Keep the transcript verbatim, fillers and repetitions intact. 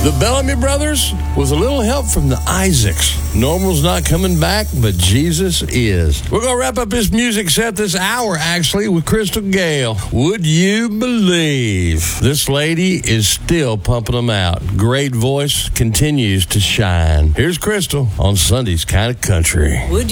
The Bellamy Brothers with a little help from the Isaacs. Normal's not coming back, but Jesus is. We're going to wrap up this music set this hour, actually, with Crystal Gale. Would you believe this lady is still pumping them out? Great voice, continues to shine. Here's Crystal on Sunday's Kind of Country. Would